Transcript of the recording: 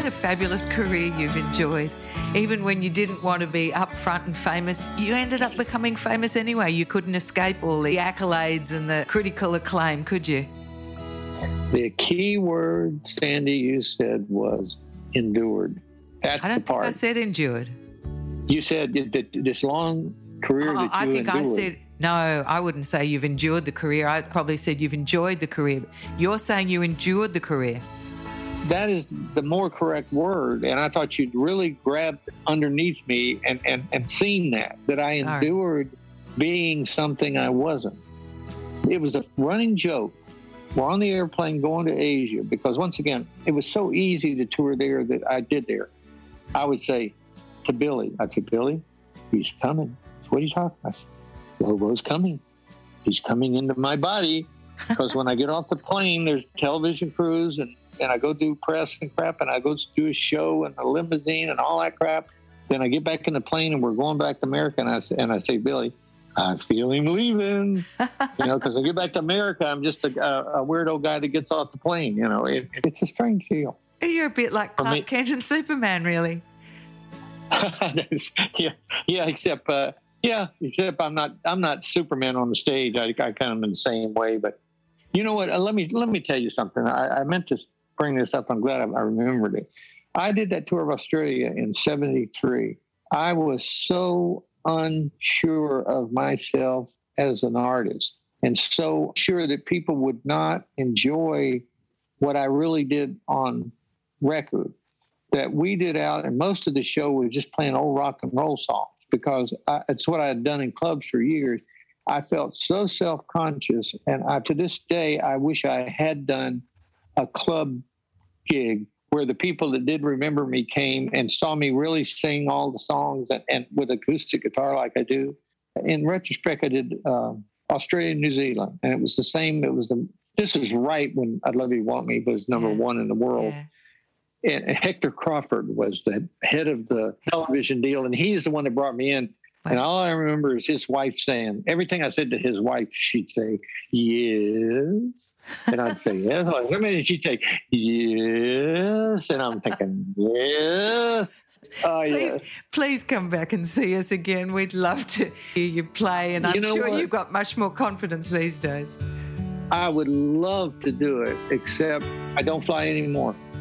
What a fabulous career you've enjoyed. Even when you didn't want to be up front and famous, you ended up becoming famous anyway. You couldn't escape all the accolades and the critical acclaim, could you? The key word, Sandy, you said was endured. That's I don't the part. think I said endured. You said that this long career that you I think endured. I said, no, I wouldn't say you've endured the career. I probably said you've enjoyed the career. You're saying you endured the career. That is the more correct word, and I thought you'd really grabbed underneath me and seen that I endured being something I wasn't. It was a running joke. We're on the airplane going to Asia because, once again, it was so easy to tour there that I did there. I would say to Billy, Billy, he's coming. What are you talking about? I said, Lobo's coming. He's coming into my body because when I get off the plane, there's television crews and I go do press and crap, and I go do a show in a limousine and all that crap. Then I get back in the plane, and we're going back to America, and I say, Billy, I feel him leaving, because I get back to America, I'm just a weirdo guy that gets off the plane. It's a strange feel. You're a bit like Clark Kent and Superman, really. yeah, except I'm not Superman on the stage. I kind of am in the same way, but you know what? Let me tell you something. I meant to bring this up. I'm glad I remembered it. I did that tour of Australia in '73. I was so unsure of myself as an artist and so sure that people would not enjoy what I really did on record that we did out, and most of the show was just playing old rock and roll songs because it's what I had done in clubs for years. I felt so self-conscious, and to this day, I wish I had done a club gig where the people that did remember me came and saw me really sing all the songs and with acoustic guitar like I do. In retrospect, I did Australia and New Zealand, and it was the same. This was right when I'd Love You Want Me was number one in the world. Yeah. And Hector Crawford was the head of the television deal, and he's the one that brought me in. And all I remember is his wife saying, everything I said to his wife, she'd say, yes. And I'd say, yes. How many did she say? Yes. And I'm thinking, yes. Please come back and see us again. We'd love to hear you play. And I'm sure you've got much more confidence these days. I would love to do it, except I don't fly anymore.